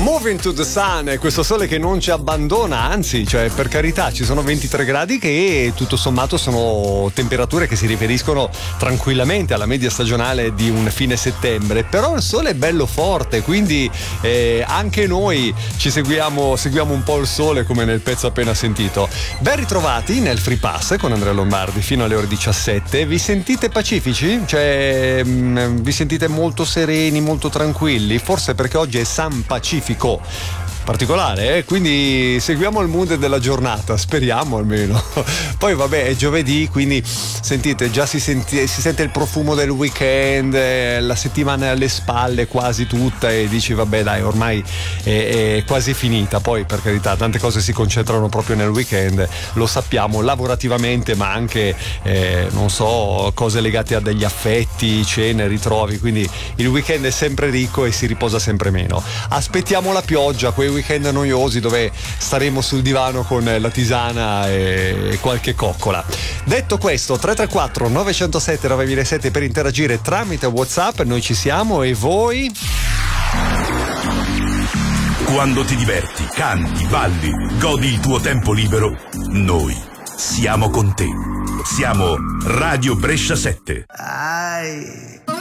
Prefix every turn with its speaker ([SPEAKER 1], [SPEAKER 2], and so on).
[SPEAKER 1] Moving to the Sun, questo sole che non ci abbandona, anzi, cioè, per carità, ci sono 23 gradi che tutto sommato sono temperature che si riferiscono tranquillamente alla media stagionale di un fine settembre, però il sole è bello forte, quindi anche noi ci seguiamo un po' il sole, come nel pezzo appena sentito. Ben ritrovati nel Free Pass con Andrea Lombardi fino alle ore 17. Vi sentite pacifici? Cioè, vi sentite molto sereni, molto tranquilli? Forse perché oggi è San Pacifico particolare, quindi seguiamo il mood della giornata, speriamo almeno. Poi vabbè, è giovedì, quindi sentite, già si sente il profumo del weekend, la settimana è alle spalle quasi tutta e dici vabbè dai, ormai è quasi finita. Poi per carità, tante cose si concentrano proprio nel weekend, lo sappiamo, lavorativamente, ma anche non so, cose legate a degli affetti, cene, ritrovi, quindi il weekend è sempre ricco e si riposa sempre meno. Aspettiamo la pioggia, quei weekend noiosi dove staremo sul divano con la tisana e qualche coccola. Detto questo, 334 907 907 per interagire tramite WhatsApp, noi ci siamo e voi?
[SPEAKER 2] Quando ti diverti, canti, balli, godi il tuo tempo libero, noi siamo con te. Siamo Radio Brescia 7.
[SPEAKER 3] Ai.